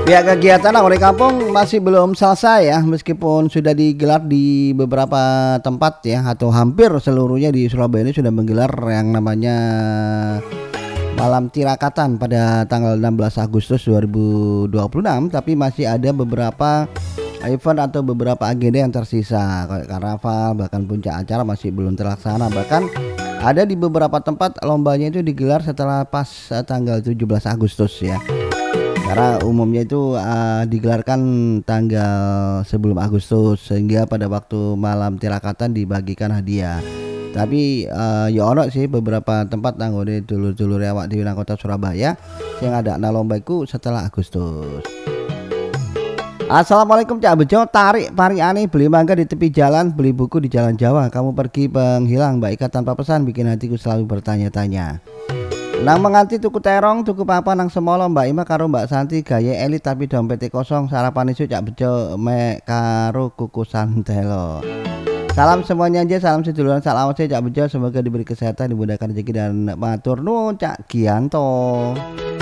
Ya, kegiatan Angkori Kampung masih belum selesai ya, meskipun sudah digelar di beberapa tempat ya, atau hampir seluruhnya di Surabaya ini sudah menggelar yang namanya Malam Tirakatan pada tanggal 16 Agustus 2026, tapi masih ada beberapa event atau beberapa agenda yang tersisa, kayak karnaval, bahkan puncak acara masih belum terlaksana. Bahkan ada di beberapa tempat lombanya itu digelar setelah pas tanggal 17 Agustus ya. Karena umumnya itu digelarkan tanggal sebelum Agustus, sehingga pada waktu malam tirakatan dibagikan hadiah. Tapi ya ono sih beberapa tempat nanggone dulur-dulur awak di Kota Surabaya yang ada lomba iku setelah Agustus. Assalamualaikum Cak Bejo, tarik pariane beli mangga di tepi jalan, beli buku di Jalan Jawa. Kamu pergi penghilang, Mbak Ika tanpa pesan bikin hatiku selalu bertanya-tanya. Nang menganti tuku terong, tuku apa nang semolo Mbak Ima karo Mbak Santi gaya elit tapi dompetnya kosong, sarapan isu Cak Bejo mek karo kukusan telo. Salam semuanya aja, salam seduluran, salam awase Cak Bejo, semoga diberi kesehatan, dimudahkan rezeki dan matur nuwun Cak Gianto.